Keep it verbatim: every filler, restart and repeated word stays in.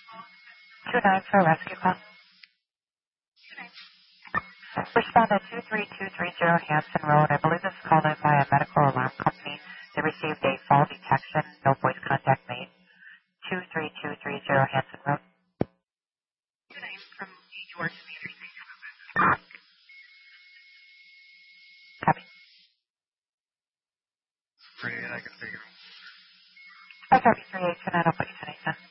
two nine for a rescue call. Respond to two three two three zero Hanson Road. I believe this is called in by a medical alarm company. They received a fall detection. No voice contact made. two three two three zero Hanson Road. Copy. Pretty, I can figure. F R B three eight two nine, I'll put you to Nathan.